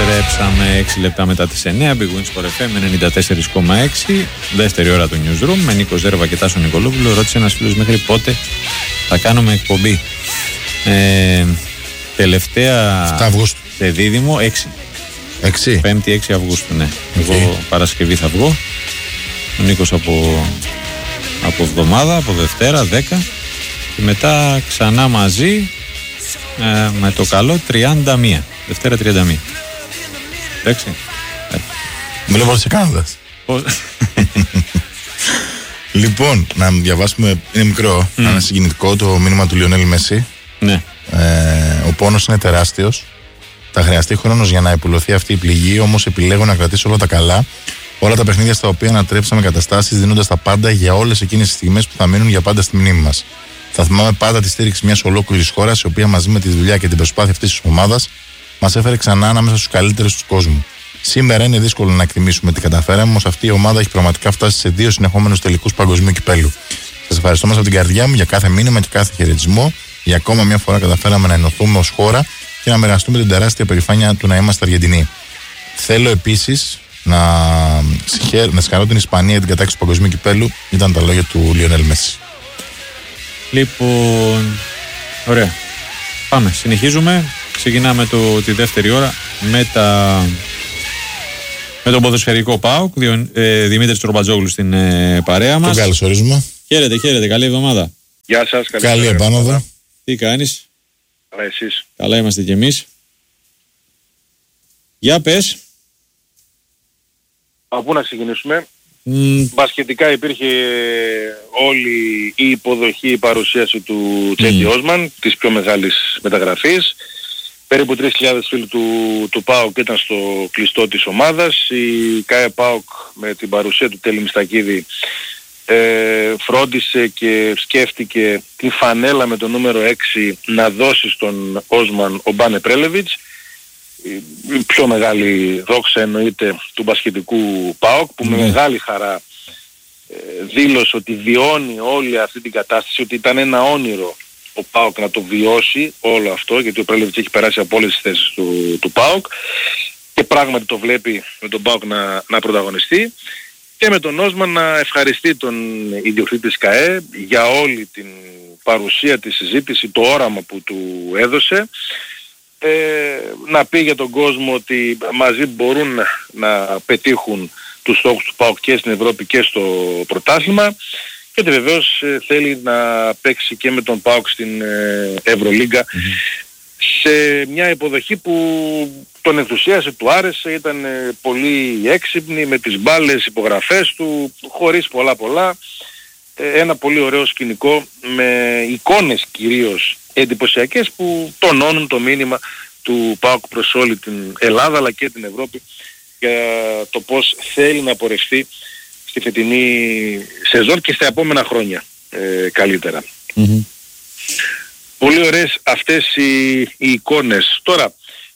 Επιστρέψαμε 6 λεπτά μετά τις 9. Big Wins for FM 94,6. Δεύτερη ώρα του Newsroom με Νίκο Ζέρβα και Τάσο Νικολόπουλο. Ρώτησε ένας φίλος μέχρι πότε θα κάνουμε εκπομπή. Τελευταία σε δίδυμο 6. 5η 6 Αυγούστου, ναι. Εγώ Παρασκευή θα βγω. Ο Νίκος από εβδομάδα, από Δευτέρα 10. Και μετά ξανά μαζί με το καλό 31. Δευτέρα 31. Εντάξει. Μιλώ πως σε Κάναδας. Λοιπόν, να διαβάσουμε, είναι μικρό, ένα συγκινητικό, το μήνυμα του Λιονέλ Μέση. Ναι. Ο πόνος είναι τεράστιος. Θα χρειαστεί χρόνος για να υπουλωθεί αυτή η πληγή, όμως επιλέγω να κρατήσω όλα τα καλά. Όλα τα παιχνίδια στα οποία ανατρέψαμε καταστάσεις, δίνοντας τα πάντα για όλες εκείνες τις στιγμές που θα μείνουν για πάντα στη μνήμη μας. Θα θυμάμαι πάντα τη στήριξη μιας ολόκληρης χώρας, η οποία μαζί με τη δουλειά και την προσπάθεια αυτής της ομάδας μας έφερε ξανά ανάμεσα στους καλύτερους του κόσμου. Σήμερα είναι δύσκολο να εκτιμήσουμε τι καταφέραμε, όμως αυτή η ομάδα έχει πραγματικά φτάσει σε 2 συνεχόμενους τελικούς παγκοσμίου κυπέλου. Σας ευχαριστώ μέσα από την καρδιά μου για κάθε μήνυμα και κάθε χαιρετισμό. Για ακόμα μια φορά καταφέραμε να ενωθούμε ως χώρα και να μοιραστούμε την τεράστια περηφάνεια του να είμαστε Αργεντινοί. Θέλω επίσης να συγχαρώ την Ισπανία για την κατάκτηση του παγκοσμίου κυπέλου. Ήταν τα λόγια του Λιονέλ Μέση. Λοιπόν, ωραία. Πάμε, συνεχίζουμε. Ξεκινάμε τη δεύτερη ώρα με τον ποδοσφαιρικό ΠΑΟΚ. Δημήτρης Τρομπατζόγλου στην παρέα μας. Τον καλωσορίζουμε. Χαίρετε, καλή εβδομάδα. Γεια σας, καλή επάνωδο. Τι κάνεις? Καλά, εσείς? Καλά είμαστε κι εμείς. Για πες. Από πού να ξεκινήσουμε? Μπασκετικά υπήρχε όλη η υποδοχή, η παρουσίαση του Τσέντι Όσμαν, της πιο μεγάλης μεταγραφής. Περίπου 3.000 φίλοι του ΠΑΟΚ ήταν στο κλειστό της ομάδας. Η ΚΑΕ ΠΑΟΚ με την παρουσία του Τέλη Μιστακίδη φρόντισε και σκέφτηκε τη φανέλα με το νούμερο 6 να δώσει στον Όσμαν ο Μπάνε Πρέλεβιτς. Η πιο μεγάλη δόξα εννοείται του μπασκετικού ΠΑΟΚ, που με μεγάλη χαρά δήλωσε ότι βιώνει όλη αυτή την κατάσταση, ότι ήταν ένα όνειρο ο ΠΑΟΚ να το βιώσει όλο αυτό, γιατί ο Πρέλεβιτς έχει περάσει από όλες τις θέσεις του ΠΑΟΚ και πράγματι το βλέπει με τον ΠΑΟΚ να πρωταγωνιστεί, και με τον Όσμαν να ευχαριστεί τον ιδιοκτήτη της ΚΑΕ για όλη την παρουσία, τη συζήτηση, το όραμα που του έδωσε. Να πει για τον κόσμο ότι μαζί μπορούν να πετύχουν τους στόχους του ΠΑΟΚ και στην Ευρώπη και στο πρωτάθλημα, και ότι βεβαίως θέλει να παίξει και με τον ΠΑΟΚ στην Ευρωλίγκα σε μια υποδοχή που τον ενθουσίασε, του άρεσε, ήταν πολύ έξυπνη με τις μπάλες, υπογραφές του, χωρίς πολλά. Ένα πολύ ωραίο σκηνικό με εικόνες κυρίως εντυπωσιακές που τονώνουν το μήνυμα του ΠΑΟΚ προς όλη την Ελλάδα αλλά και την Ευρώπη για το πώς θέλει να πορευτεί στη φετινή σεζόν και στα επόμενα χρόνια καλύτερα. Πολύ ωραίες αυτές οι εικόνες. Τώρα,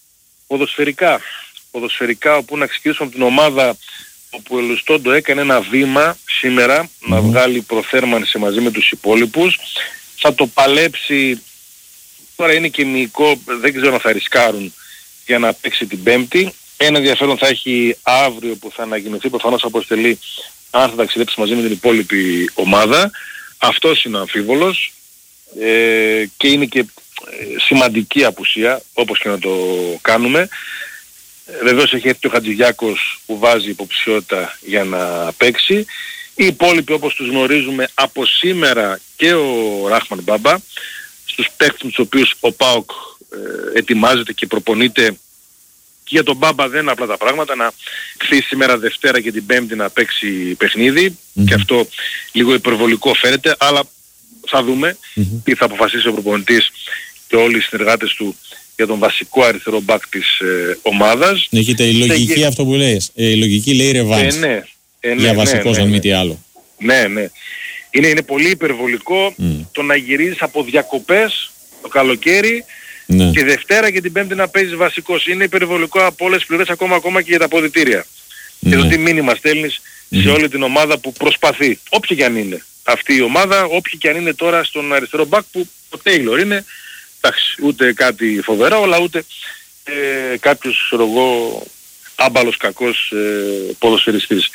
ποδοσφαιρικά όπου να ξεκινήσουμε από την ομάδα όπου ο Ελουστόντο έκανε ένα βήμα σήμερα να βγάλει προθέρμανση μαζί με τους υπόλοιπους. Θα το παλέψει, τώρα είναι και μυϊκό, δεν ξέρω αν θα ρισκάρουν για να παίξει την Πέμπτη. Ένα ενδιαφέρον θα έχει αύριο που θα ανακοινωθεί προφανώς αποστελεί αν θα ταξιδέψει μαζί με την υπόλοιπη ομάδα. Αυτός είναι αμφίβολος και είναι και σημαντική απουσία όπως και να το κάνουμε. Βεβαίως έχει έρθει ο Χατζηγιάκος που βάζει υποψηφιότητα για να παίξει. Οι υπόλοιποι όπως τους γνωρίζουμε από σήμερα και ο Ράχμαν Μπάμπα, στους παίκτες με τους οποίους ο ΠΑΟΚ ετοιμάζεται και προπονείται. Και για τον Μπάμπα δεν είναι απλά τα πράγματα, να χθίσει σήμερα Δευτέρα και την Πέμπτη να παίξει παιχνίδι και αυτό λίγο υπερβολικό φαίνεται, αλλά θα δούμε τι θα αποφασίσει ο προπονητής και όλοι οι συνεργάτες του για τον βασικό αριστερό μπακ της ομάδας. Έχετε η λογική αυτό που λες. Η λογική λέει ρεβάνς. Για βασικός αν μη τι άλλο. Ναι. Είναι πολύ υπερβολικό το να γυρίζεις από διακοπές το καλοκαίρι και Δευτέρα και την Πέμπτη να παίζεις βασικός. Είναι υπερβολικό από όλες τις πλευρές, ακόμα και για τα αποδυτήρια. Και το τι μήνυμα στέλνεις σε όλη την ομάδα που προσπαθεί. Όποια και αν είναι αυτή η ομάδα, όποια και αν είναι τώρα στον αριστερό μπακ, που ο Τέιλορ είναι, εντάξει, ούτε κάτι φοβερό, αλλά ούτε κάποιος, ξέρω εγώ, άμπαλος κακός ποδοσφαιριστής.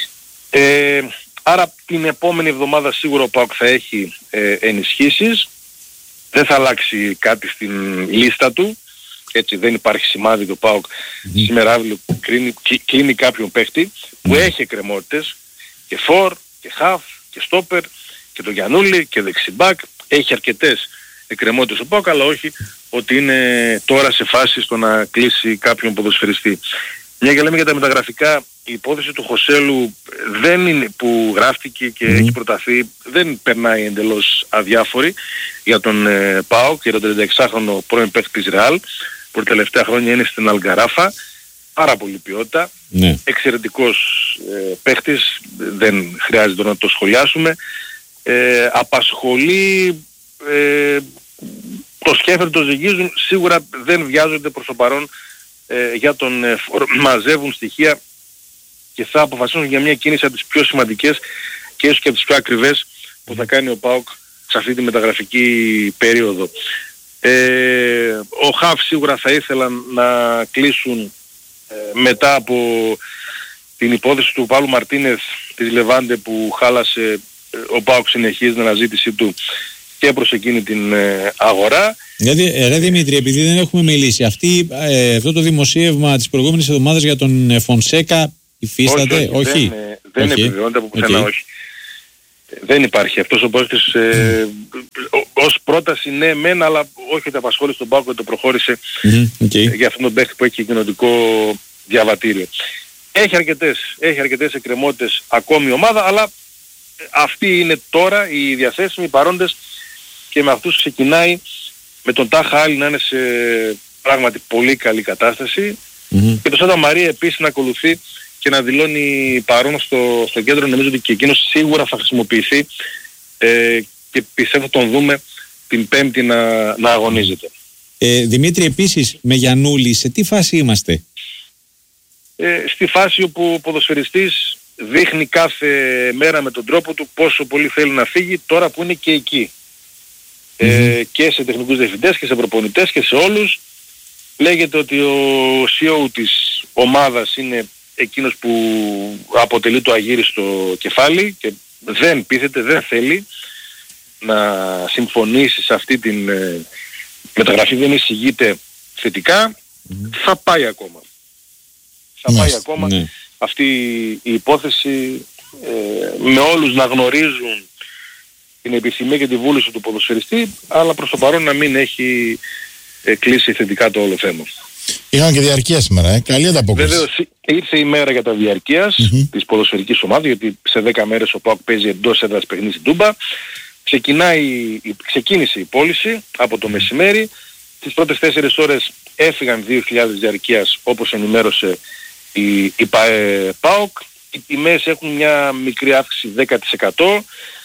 Άρα την επόμενη εβδομάδα σίγουρα ο ΠΑΟΚ θα έχει ενισχύσεις. Δεν θα αλλάξει κάτι στην λίστα του. Έτσι δεν υπάρχει σημάδι ότι ο ΠΑΟΚ σήμερα αύριο κλείνει κάποιον παίχτη που έχει εκκρεμότητες και φορ και χαφ και στόπερ και το Γιαννούλη και δεξιμπάκ. Έχει αρκετές εκκρεμότητες ο ΠΑΟΚ, αλλά όχι ότι είναι τώρα σε φάση στο να κλείσει κάποιον ποδοσφαιριστή. Μια και λέμε για τα μεταγραφικά, η υπόθεση του Χωσέλου δεν είναι, που γράφτηκε και έχει προταθεί, δεν περνάει εντελώς αδιάφορη για τον ΠΑΟΚ, για τον 36χρονο πρώην παίκτη της Ρεάλ, που τα τελευταία χρόνια είναι στην Αλγκαράφα. Πάρα πολύ ποιότητα, εξαιρετικός παίκτης, δεν χρειάζεται να το σχολιάσουμε. Απασχολεί, το σκέφτονται, το ζυγίζουν, σίγουρα δεν βιάζονται προς το παρόν για τον μαζεύουν στοιχεία και θα αποφασίσουν για μια κίνηση από τις πιο σημαντικές και ίσως και από τις πιο ακριβές που θα κάνει ο ΠΑΟΚ σε αυτή τη μεταγραφική περίοδο. Ο Χαφ σίγουρα θα ήθελαν να κλείσουν μετά από την υπόθεση του Παύλου Μαρτίνεθ της Λεβάντε που χάλασε. Ο ΠΑΟΚ συνεχίζει την αναζήτησή του και προς εκείνη την αγορά. Ρε Δημήτρη, επειδή δεν έχουμε μιλήσει, αυτό το δημοσίευμα της προηγούμενης εβδομάδας για τον Φονσέκα υφίσταται? Όχι. Δεν επιβεβαιώνεται από πουθενά, όχι. Δεν υπάρχει. Αυτός ο παίκτης ως πρόταση ναι μεν, αλλά όχι ότι απασχόλησε τον ΠΑΟΚ και το προχώρησε για αυτόν τον παίκτη που έχει κοινοτικό διαβατήριο. Έχει αρκετές εκκρεμότητες ακόμη η ομάδα, αλλά αυτοί είναι τώρα οι διαθέσιμοι παρόντες και με αυτούς ξεκινάει, με τον Τάχα Άλλη να είναι σε πράγματι πολύ καλή κατάσταση και το Σάντα Μαρία επίσης να ακολουθεί και να δηλώνει παρόν στο κέντρο. Νομίζω ότι και εκείνος σίγουρα θα χρησιμοποιηθεί και πιστεύω τον δούμε την Πέμπτη να αγωνίζεται. Δημήτρη, επίσης με Γιαννούλη σε τι φάση είμαστε? Στη φάση όπου ο ποδοσφαιριστής δείχνει κάθε μέρα με τον τρόπο του πόσο πολύ θέλει να φύγει τώρα που είναι και εκεί. Και σε τεχνικούς διευθυντές και σε προπονητές και σε όλους. Λέγεται ότι ο CEO της ομάδας είναι εκείνος που αποτελεί το αγύριστο κεφάλι και δεν πείθεται, δεν θέλει να συμφωνήσει σε αυτή την μεταγραφή, δεν εισηγείται θετικά. Θα πάει ακόμα. Αυτή η υπόθεση, με όλους να γνωρίζουν την επιθυμία και τη βούληση του ποδοσφαιριστή, αλλά προς το παρόν να μην έχει κλείσει θετικά το όλο θέμα. Είχαμε και διαρκεία σήμερα, καλή ανταπόκριση. Βεβαίως ήρθε η μέρα για τα διαρκείας της ποδοσφαιρικής ομάδας, γιατί σε 10 μέρες ο ΠΑΟΚ παίζει εντός έδρας παιχνίδι στην Τούμπα. Ξεκίνησε η πώληση από το μεσημέρι. Τις πρώτες 4 ώρες έφυγαν 2.000 διαρκείας, όπως ενημέρωσε η ΠΑΟΚ. Οι τιμές έχουν μια μικρή αύξηση 10%.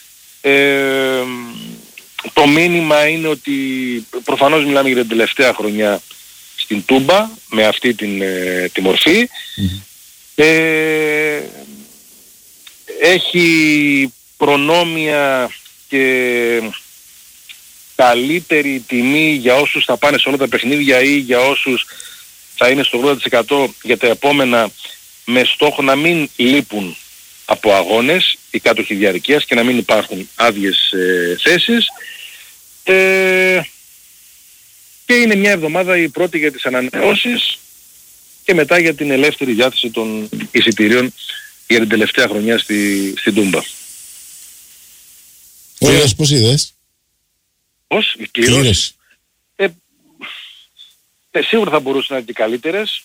Το μήνυμα είναι ότι προφανώς μιλάμε για την τελευταία χρονιά στην Τούμπα με αυτή τη μορφή. Έχει προνόμια και καλύτερη τιμή για όσους θα πάνε σε όλα τα παιχνίδια ή για όσους θα είναι στο 80% για τα επόμενα, με στόχο να μην λείπουν από αγώνες οι κάτοχοι διαρκείας και να μην υπάρχουν άδειες θέσεις. Και είναι μια εβδομάδα η πρώτη για τις ανανεώσεις και μετά για την ελεύθερη διάθεση των εισιτηρίων για την τελευταία χρονιά στην Τούμπα. Κλήρωση πώς είδες? Πώς? Η κλήρωση. Σίγουρα θα μπορούσαν να είναι και καλύτερες.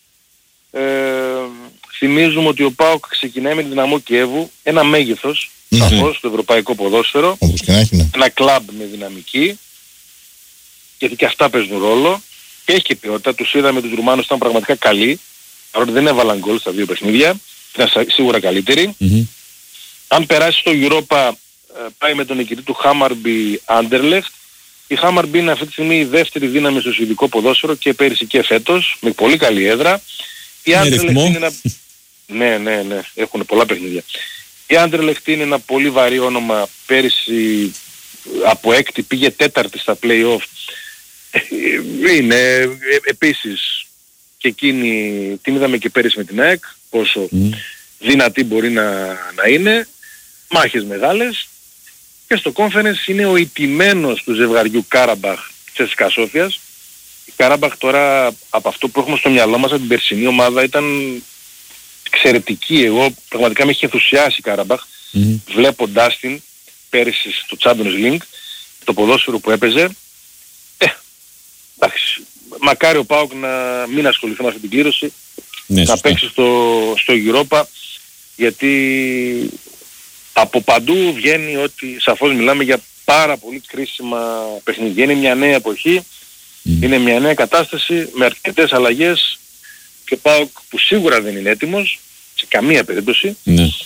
Θυμίζουμε ότι ο ΠΑΟΚ ξεκινάει με την Δυναμό Κιέβου, ένα μέγεθος σαφώς στο ευρωπαϊκό ποδόσφαιρο, όπως και να έχει, ναι. Ένα κλαμπ με δυναμική, γιατί και αυτά παίζουν ρόλο και έχει και ποιότητα. Τους είδαμε, τους Ρουμάνους ήταν πραγματικά καλοί, παρότι δεν έβαλαν γκολ στα 2 παιχνίδια, ήταν σίγουρα καλύτεροι. Αν περάσει στο Europa, πάει με τον νικητή του Χάμαρμπι Άντερλεχτ. Η Χάμαρμπι είναι αυτή τη στιγμή η δεύτερη δύναμη στο σουηδικό ποδόσφαιρο και πέρυσι και φέτος, με πολύ καλή έδρα. Η Άντερλεχτ είναι ένα... Ναι, έχουν πολλά παιχνίδια. Η Άντερλεχτ είναι ένα πολύ βαρύ όνομα, πέρυσι από 6η πήγε 4η στα play-off. Είναι επίσης και εκείνη την είδαμε και πέρυσι με την ΑΕΚ πόσο δυνατή μπορεί να είναι, μάχες μεγάλες, και στο Conference είναι ο ηττημένος του ζευγαριού Κάραμπαχ Τσέσικα Σόφιας. Η Κάραμπαχ τώρα, από αυτό που έχουμε στο μυαλό μας από την περσινή ομάδα, ήταν εξαιρετική. Εγώ πραγματικά με είχε ενθουσιάσει η Κάραμπαχ βλέποντάς την πέρυσι στο Champions League, το ποδόσφαιρο που έπαιζε. Εντάξει, μακάρι ο ΠΑΟΚ να μην ασχοληθεί με αυτή την κλήρωση, να παίξει στο Europa, γιατί από παντού βγαίνει ότι σαφώς μιλάμε για πάρα πολύ κρίσιμα παιχνίδια. Είναι μια νέα εποχή, είναι μια νέα κατάσταση με αρκετές αλλαγές, και ο ΠΑΟΚ που σίγουρα δεν είναι έτοιμος σε καμία περίπτωση,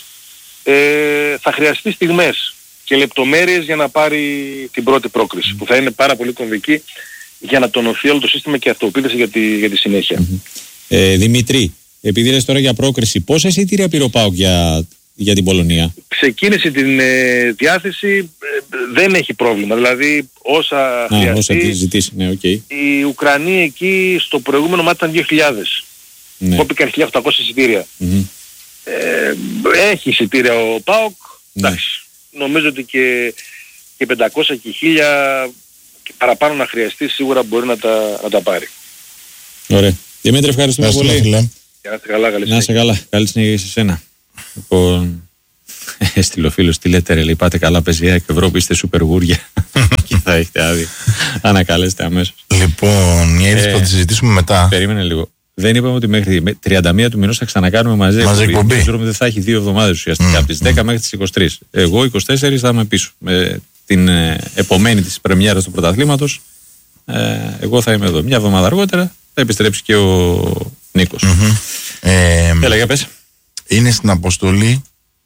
θα χρειαστεί στιγμές και λεπτομέρειες για να πάρει την πρώτη πρόκριση, που θα είναι πάρα πολύ κομβική για να τονωθεί όλο το σύστημα και αυτοοποίηση για τη συνέχεια. Δημήτρη, επειδή λες τώρα για πρόκριση, πόσα εισιτήρια πήρε ο ΠΑΟΚ για την Πολωνία? Ξεκίνησε την διάθεση, δεν έχει πρόβλημα. Δηλαδή όσα χρειαστεί, ζητήσει, οι Ουκρανοί εκεί στο προηγούμενο μάτι ήταν 2.000. Κόπηκαν 1.800 εισιτήρια. Έχει εισιτήρια ο ΠΑΟΚ. Εντάξει, νομίζω ότι και 500 και 1.000 και παραπάνω να χρειαστεί, σίγουρα μπορεί να τα πάρει. Ωραία. Δημήτρη, ευχαριστούμε πολύ. Να είστε καλά, καλή συνέχεια. Να είστε καλά, καλή συνέχεια σε εσένα. Λοιπόν, έστειλε ο φίλος, τι λέτε ρε, λέει, πάτε καλά παιδιά και Ευρώπη, είστε σούπερ γούρια και θα έχετε άδεια. Ανακαλέστε αμέσως. Λοιπόν, μια είδηση που θα τη συζητήσουμε μετά. Περίμενε λίγο. Δεν είπαμε ότι μέχρι 31 του μηνός θα ξανακάνουμε μαζί εκπομπή. Δεν θα έχει 2 εβδομάδες ουσιαστικά, από τις 10 μέχρι τις 23. Εγώ 24 θα είμαι πίσω. Με την επομένη της πρεμιέρας του πρωταθλήματος, εγώ θα είμαι εδώ. Μια εβδομάδα αργότερα θα επιστρέψει και ο Νίκος. Έλα, για πες. Είναι στην αποστολή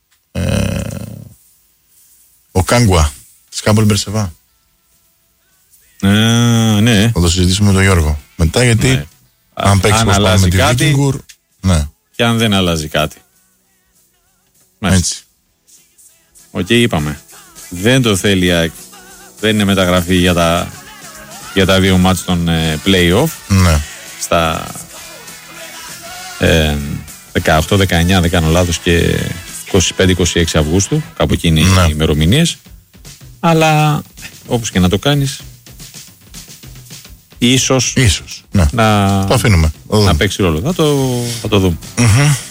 ο Κάγκουα της Κάμπολ Μπερσεβά. Ναι. Θα το συζητήσουμε με τον Γιώργο μετά, γιατί αν παίξει αν αλλάζει με κάτι, Βίκινγκουρ, και αν δεν αλλάζει κάτι. Έτσι. Είπαμε. Δεν το θέλει η ΑΕΚ. Δεν είναι μεταγραφή για τα 2 μάτς των play-off. Ναι. Στα 18-19, δεν κάνω λάθος, και 25-26 Αυγούστου, κάπου εκεί είναι οι ημερομηνίες. Αλλά όπως και να το κάνεις, ίσως ναι. να το αφήνουμε. να παίξει ρόλο. Θα το δούμε.